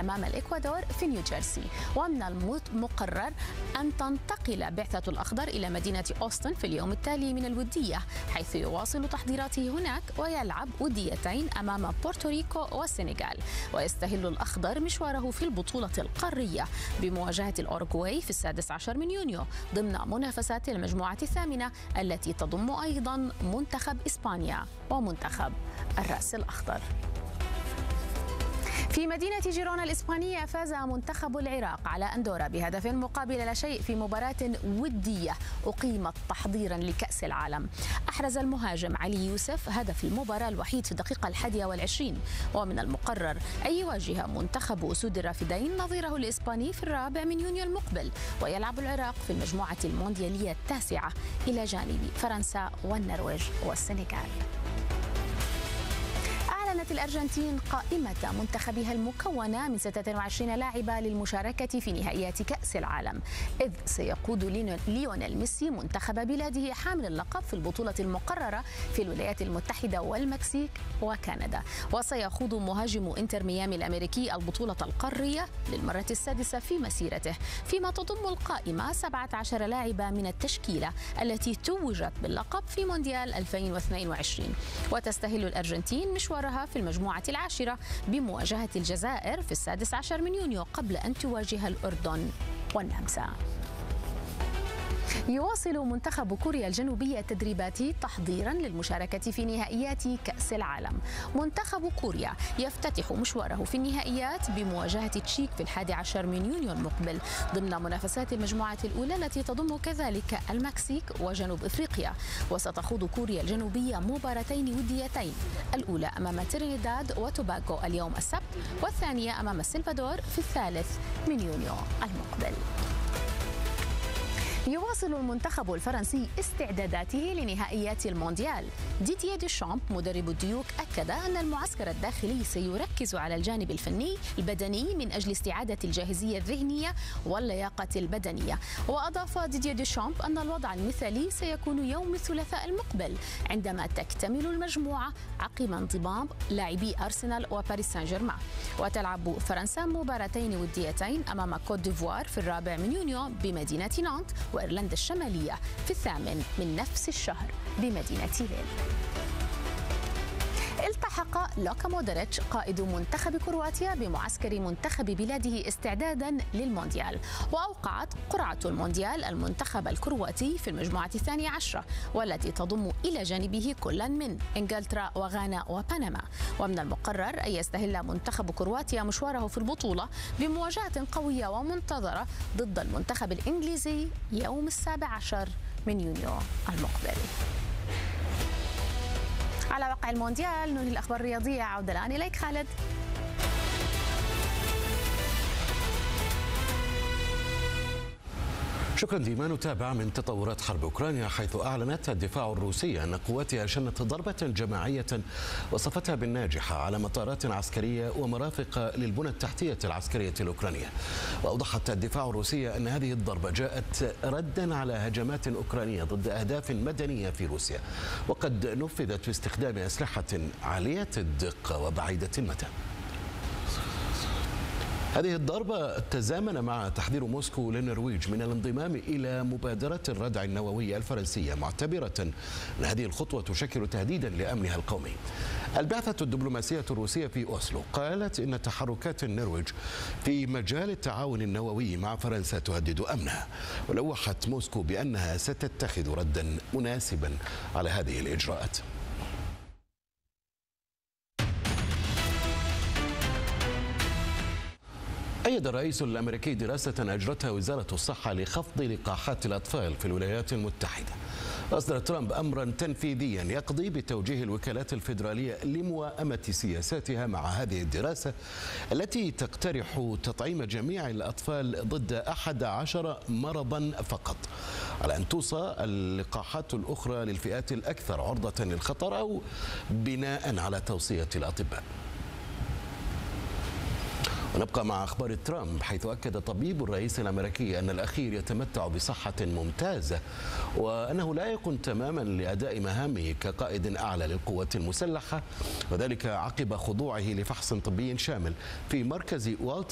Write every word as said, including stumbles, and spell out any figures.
أمام الإكوادور في نيوجيرسي. ومن المقرر أن تنتقل بعثة الأخضر إلى مدينة أوستن في اليوم التالي من الودية، حيث يواصل تحضيراته هناك ويلعب وديتين أمام بورتوريكو والسنغال. ويستهل الأخضر مشواره في البطولة القارية بمواجهة الأوروغواي في السادس عشر من يونيو ضمن منافسات المجموعة الثامنة التي تضم أيضا منتخب إسبانيا ومنتخب الرأس الأخضر. في مدينة جيرونا الإسبانية فاز منتخب العراق على أندورا بهدف مقابل لا شيء في مباراة ودية أقيمت تحضيرا لكأس العالم. أحرز المهاجم علي يوسف هدف المباراة الوحيد في الدقيقة الحادية والعشرين. ومن المقرر أن يواجه منتخب أسود الرافدين نظيره الإسباني في الرابع من يونيو المقبل. ويلعب العراق في المجموعة المونديالية التاسعة إلى جانب فرنسا والنرويج والسنغال. أعلنت الأرجنتين قائمة منتخبها المكونة من ستة وعشرين لاعبة للمشاركة في نهائيات كأس العالم، إذ سيقود ليونيل ميسي منتخب بلاده حامل اللقب في البطولة المقررة في الولايات المتحدة والمكسيك وكندا. وسيخوض مهاجم إنتر ميامي الأمريكي البطولة القارية للمرة السادسة في مسيرته، فيما تضم القائمة سبعة عشر لاعبة من التشكيلة التي توجت باللقب في مونديال ألفين واثنين وعشرين. وتستهل الأرجنتين مشوارها في المجموعة العاشرة بمواجهة الجزائر في السادس عشر من يونيو قبل أن تواجه الأردن والنمسا. يواصل منتخب كوريا الجنوبية تدريباته تحضيرا للمشاركة في نهائيات كأس العالم. منتخب كوريا يفتتح مشواره في النهائيات بمواجهة تشيك في الحادي عشر من يونيو المقبل ضمن منافسات المجموعة الأولى التي تضم كذلك المكسيك وجنوب إفريقيا. وستخوض كوريا الجنوبية مباراتين وديتين، الأولى أمام ترينيداد وتوباغو اليوم السبت، والثانية أمام السلفادور في الثالث من يونيو المقبل. يواصل المنتخب الفرنسي استعداداته لنهائيات المونديال. ديدييه ديشامب مدرب الديوك أكد أن المعسكر الداخلي سيركز على الجانب الفني البدني من أجل استعادة الجاهزية الذهنية واللياقة البدنية. وأضاف ديدييه ديشامب أن الوضع المثالي سيكون يوم الثلاثاء المقبل عندما تكتمل المجموعة عقب انضمام لاعبي أرسنال وباريس سان جيرمان. وتلعب فرنسا مباراتين وديتين أمام كوت ديفوار في الرابع من يونيو بمدينة نانت، وإيرلندا الشمالية في الثامن من نفس الشهر بمدينة ليل. التحق لوكا مودريتش قائد منتخب كرواتيا بمعسكر منتخب بلاده استعدادا للمونديال. وأوقعت قرعة المونديال المنتخب الكرواتي في المجموعة الثانية عشرة، والتي تضم إلى جانبه كلا من إنجلترا وغانا وبنما. ومن المقرر أن يستهل منتخب كرواتيا مشواره في البطولة بمواجهة قوية ومنتظرة ضد المنتخب الإنجليزي يوم السابع عشر من يونيو المقبل. على واقع المونديال ننهي الأخبار الرياضية. عودة الآن إليك خالد. شكرا ديما. نتابع من تطورات حرب أوكرانيا، حيث أعلنت الدفاع الروسي أن قواتها شنت ضربة جماعية وصفتها بالناجحة على مطارات عسكرية ومرافق للبنى التحتية العسكرية الأوكرانية. وأوضحت الدفاع الروسي أن هذه الضربة جاءت ردا على هجمات أوكرانية ضد أهداف مدنية في روسيا، وقد نفذت باستخدام أسلحة عالية الدقة وبعيدة المدى. هذه الضربة تزامن مع تحذير موسكو للنرويج من الانضمام إلى مبادرة الردع النووي الفرنسية، معتبرة أن هذه الخطوة تشكل تهديدا لأمنها القومي. البعثة الدبلوماسية الروسية في أوسلو قالت إن تحركات النرويج في مجال التعاون النووي مع فرنسا تهدد أمنها، ولوحت موسكو بأنها ستتخذ ردا مناسبا على هذه الإجراءات. أيد الرئيس الأمريكي دراسة أجرتها وزارة الصحة لخفض لقاحات الأطفال في الولايات المتحدة. أصدر ترامب أمرا تنفيذيا يقضي بتوجيه الوكالات الفيدرالية لموائمة سياساتها مع هذه الدراسة التي تقترح تطعيم جميع الأطفال ضد أحد عشر مرضا فقط، على أن توصى اللقاحات الأخرى للفئات الأكثر عرضة للخطر أو بناء على توصية الأطباء. ونبقى مع أخبار ترامب، حيث أكد طبيب الرئيس الأمريكي أن الأخير يتمتع بصحة ممتازة، وأنه لائق تماما لأداء مهامه كقائد أعلى للقوات المسلحة، وذلك عقب خضوعه لفحص طبي شامل في مركز والتر